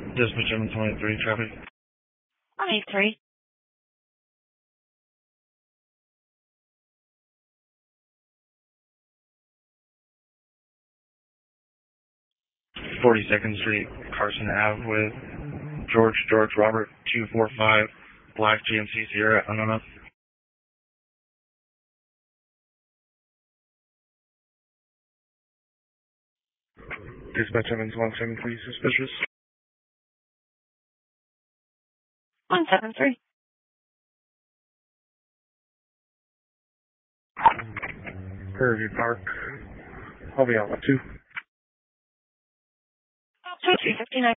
Dispatch 723 traffic. 183. 42nd Street, Carson Ave with George Robert 245 Black GMC Sierra unknown. Dispatch 773 suspicious. 173. Fairview Park. I'll be on 2. 2359.